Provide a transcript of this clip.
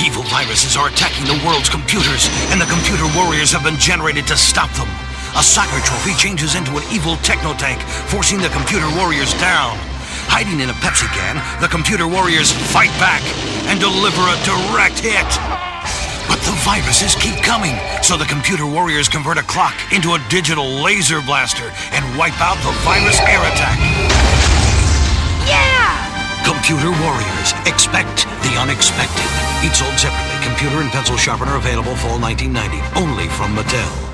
Evil viruses are attacking the world's computers, and the computer warriors have been generated to stop them. A soccer trophy changes into an evil techno-tank, forcing the computer warriors down. Hiding in a Pepsi can, the computer warriors fight back and deliver a direct hit. But the viruses keep coming, so the computer warriors convert a clock into a digital laser blaster and wipe out the virus air attack. Yeah! Computer warriors, expect the unexpected. Each sold separately. Computer and pencil sharpener available fall 1990. Only from Mattel.